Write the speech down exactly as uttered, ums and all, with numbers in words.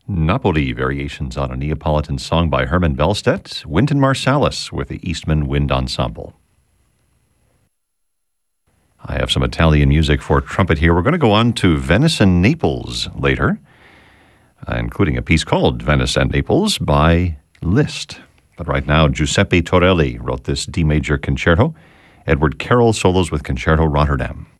Napoli, variations on a Neapolitan song by Herman Bellstedt. Wynton Marsalis with the Eastman Wind Ensemble. I have some Italian music for trumpet here. We're going to go on to Venice and Naples later, uh, including a piece called Venice and Naples by Liszt. But right now, Giuseppe Torelli wrote this D major concerto. Edward Carroll solos with Concerto Rotterdam.